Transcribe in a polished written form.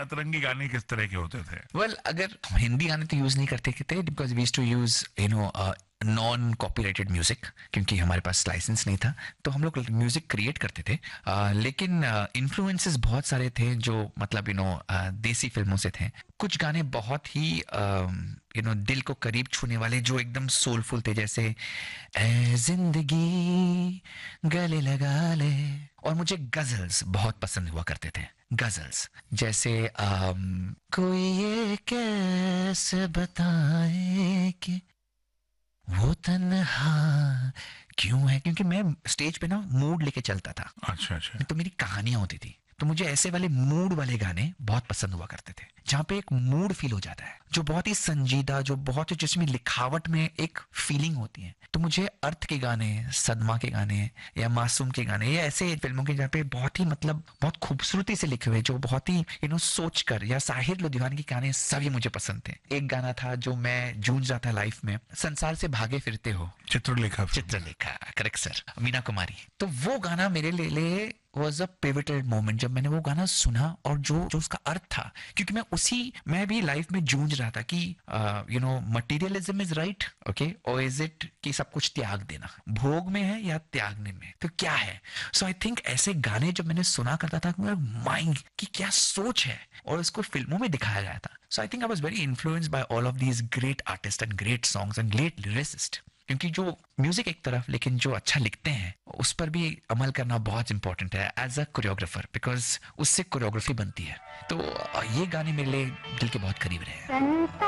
अतरंगी गाने किस तरह के होते थे? वेल अगर हम हिंदी गाने तो यूज नहीं करते थे, because we used to use non copyrighted music, क्योंकि हमारे पास लाइसेंस नहीं था, तो हम लोग म्यूजिक क्रिएट करते थे। लेकिन इन्फ्लुएंसेस बहुत सारे थे जो मतलब देसी फिल्मों से थे। कुछ गाने बहुत ही दिल को करीब छूने वाले, जो एकदम सोलफुल थे, जैसे ए जिंदगी गले लगा ले। और मुझे गजल्स बहुत पसंद हुआ करते थे। गजल्स जैसे कोई ये कैसे बताए कि वो तन्हा क्यों है, क्योंकि मैं स्टेज पे ना मूड लेके चलता था, अच्छा अच्छा। तो मेरी कहानियां होती थी। तो मुझे ऐसे वाले मूड वाले गाने बहुत पसंद हुआ करते थे, जहाँ पे एक मूड फील हो जाता है, जो बहुत ही संजीदा, जो बहुत ही जिसमें लिखावट में एक फीलिंग होती है। तो मुझे अर्थ के गाने, सदमा के गाने या मासूम के गाने, या ऐसे फिल्मों के जहाँ पे बहुत ही मतलब बहुत खूबसूरती से लिखे हुए, जो बहुत ही सोच कर, या साहिर लुधियाना के गाने सभी मुझे पसंद थे। एक गाना था जो मैं जूझ रहा था लाइफ में, संसार से भागे फिरते हो, चित्रलेखा। Chitralekha, correct sir, Meena Kumari. तो वो गाना मेरे लिए वॉज अ पिवटल मोमेंट, जब मैंने वो गाना सुना और जो जो उसका अर्थ था, क्योंकि मैं भी लाइफ में जूझ रहा था कि मटीरियलिज्म इज राइट, ओके, और इज इट कि सब कुछ त्याग देना, भोग में है या त्यागने में, तो क्या है। सो आई थिंक ऐसे गाने जब मैंने सुना करता था, मेरा माइंड की क्या सोच है, और उसको फिल्मों में दिखाया गया था। सो I think I was very influenced by all of these great artist and great songs and great lyricist. क्योंकि जो म्यूजिक एक तरफ, लेकिन जो अच्छा लिखते हैं उस पर भी अमल करना बहुत इंपॉर्टेंट है एज अ कोरियोग्राफर, बिकॉज उससे कोरियोग्राफी बनती है। तो ये गाने मेरे लिए दिल के बहुत करीब रहे हैं।